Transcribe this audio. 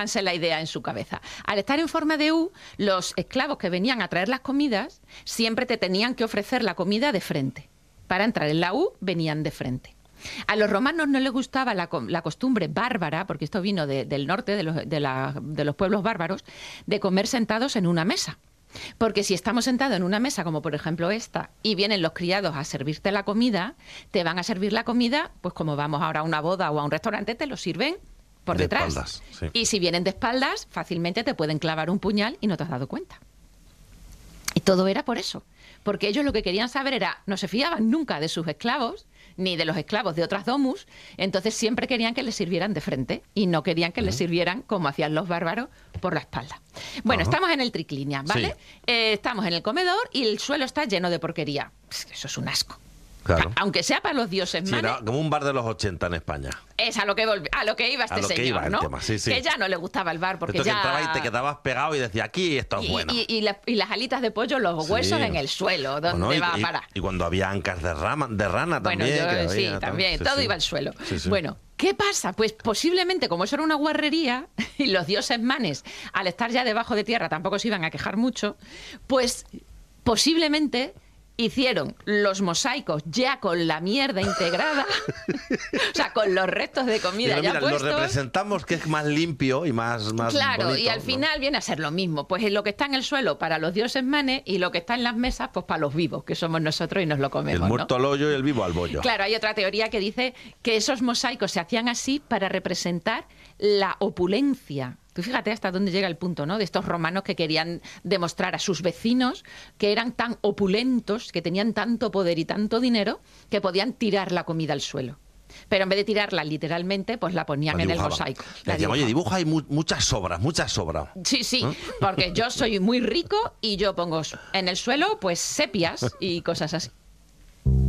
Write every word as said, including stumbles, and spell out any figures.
háganse la idea en su cabeza. Al estar en forma de U, los esclavos que venían a traer las comidas siempre te tenían que ofrecer la comida de frente. Para entrar en la U, venían de frente. A los romanos no les gustaba la, la costumbre bárbara, porque esto vino de, del norte, de los, de, la, de los pueblos bárbaros, de comer sentados en una mesa. Porque si estamos sentados en una mesa, como por ejemplo esta, y vienen los criados a servirte la comida, te van a servir la comida, pues como vamos ahora a una boda o a un restaurante, te lo sirven por de detrás. Espaldas, sí. Y si vienen de espaldas, fácilmente te pueden clavar un puñal y no te has dado cuenta. Y todo era por eso. Porque ellos lo que querían saber era, no se fiaban nunca de sus esclavos, ni de los esclavos de otras domus, entonces siempre querían que les sirvieran de frente y no querían que uh-huh. les sirvieran, como hacían los bárbaros, por la espalda. Bueno, uh-huh. estamos en el triclinia, ¿vale? Sí. Eh, estamos en el comedor y el suelo está lleno de porquería. Eso es un asco. Claro. Aunque sea para los dioses sí, manes. Era como un bar de los ochenta en España. Es a lo que, volvi, a lo que iba este a lo señor, que iba el ¿no? tema, sí, sí. Que ya no le gustaba el bar porque esto ya... que entrabas y te quedabas pegado y decías, aquí esto es y, bueno. Y, y, la, y las alitas de pollo, los huesos sí. en el suelo, ¿dónde bueno, va y, a parar? Y, y cuando había ancas de, rama, de rana bueno, también. Yo, que sí, había, también, sí, todo sí. iba al suelo. Sí, sí. Bueno, ¿qué pasa? Pues posiblemente, como eso era una guarrería, y los dioses manes, al estar ya debajo de tierra, tampoco se iban a quejar mucho, pues posiblemente... hicieron los mosaicos ya con la mierda integrada, o sea, con los restos de comida Pero ya mira, puestos. Lo representamos que es más limpio y más, más Claro, bonito, y al ¿no? final viene a ser lo mismo. Pues lo que está en el suelo para los dioses manes y lo que está en las mesas, pues para los vivos, que somos nosotros y nos lo comemos. El muerto ¿no? al hoyo y el vivo al bollo. Claro, hay otra teoría que dice que esos mosaicos se hacían así para representar la opulencia. Tú fíjate hasta dónde llega el punto, ¿no? De estos romanos que querían demostrar a sus vecinos que eran tan opulentos, que tenían tanto poder y tanto dinero, que podían tirar la comida al suelo. Pero en vez de tirarla literalmente, pues la ponían la en el mosaico. Le decían, oye, dibuja hay mu muchas sobras, muchas sobras. Sí, sí, ¿eh? Porque yo soy muy rico y yo pongo en el suelo, pues, sepias y cosas así.